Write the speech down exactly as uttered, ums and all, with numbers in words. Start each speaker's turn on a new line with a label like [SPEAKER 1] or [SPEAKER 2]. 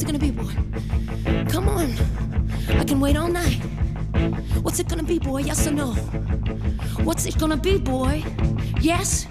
[SPEAKER 1] it gonna be, boy? Come on. I can wait all night. What's it gonna be, boy? Yes or no? What's it gonna be, boy? Yes